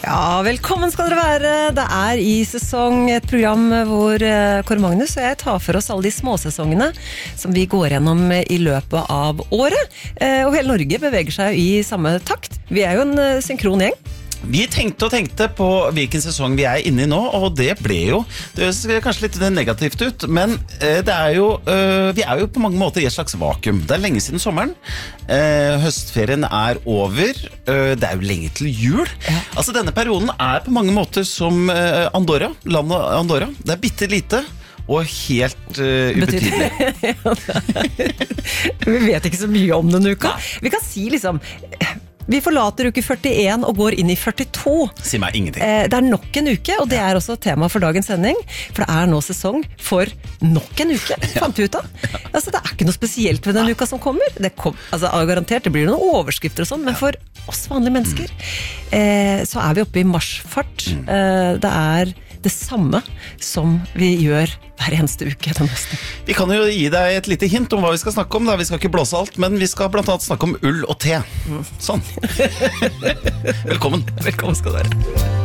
Ja, velkommen skal dere være. Det I sesong et program hvor Kåre Magnus og jeg tar for oss alle de småsesongene som vi går gjennom I løpet av året. Og hele Norge beveger seg I samme takt. Vi jo en synkron gjeng. Vi tenkte på hvilken sesong vi inne I nå, og det ble jo, det ser kanskje litt negativt ut, men det jo, vi jo på mange måter I et slags vakuum. Det lenge siden sommeren, høstferien over, det jo lenge til jul. Ja. Altså denne perioden på mange måter som Andorra, landet Andorra. Det bitte lite, og helt ubetydelig. Vi vet ikke så mye om den uka. Vi kan si liksom... Vi forlater uke 41 og går inn I 42. Si meg ingenting. Det nok en uke, og det også tema for dagens sending. For det nå sesong for nok en uke, fant vi ut av. Altså, det ikke noe spesielt ved den uka som kommer. Altså, garantert, det blir noen overskrifter og sånn, men for oss vanlige mennesker, så vi oppe I marsfart. Det det samme som vi gjør hver eneste uke den høsten. Vi kan jo gi deg et lite hint om hva vi skal snakke om. Da. Vi skal ikke blåse alt, men vi skal blant annet snakke om ull og te. Sånn. Velkommen. Velkommen skal du være.